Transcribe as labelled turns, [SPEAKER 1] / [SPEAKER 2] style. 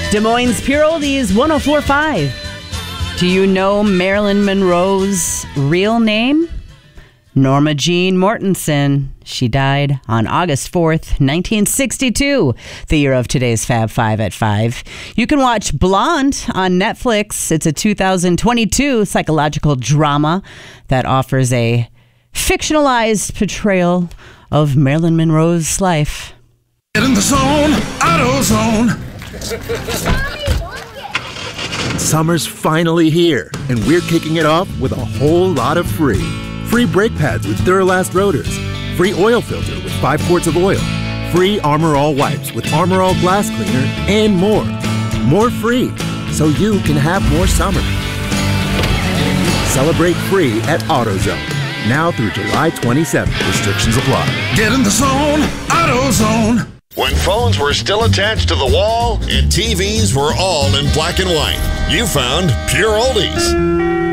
[SPEAKER 1] Des Moines Pure Oldies 104.5. Do you know Marilyn Monroe's real name? Norma Jean Mortensen. She died on August 4th, 1962, the year of today's Fab 5 at 5. You can watch Blonde on Netflix. It's a 2022 psychological drama that offers a fictionalized portrayal of Marilyn Monroe's life.
[SPEAKER 2] Get in the zone, AutoZone.
[SPEAKER 3] Summer's finally here, and we're kicking it off with a whole lot of free. Free brake pads with Duralast rotors. Free oil filter with 5 quarts of oil. Free Armor All wipes with Armor All glass cleaner, and more. More free, so you can have more summer. Celebrate free at AutoZone. Now through July 27th. Restrictions apply.
[SPEAKER 2] Get in the zone, AutoZone.
[SPEAKER 4] When phones were still attached to the wall and TVs were all in black and white, you found Pure Oldies.